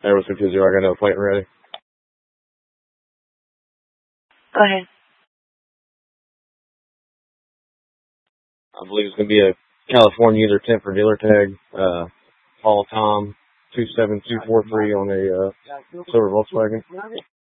That was confusing. I got another plate ready. Go ahead. I believe it's going to be a California either temp or dealer tag. Paul Tom 27243 on a silver Volkswagen.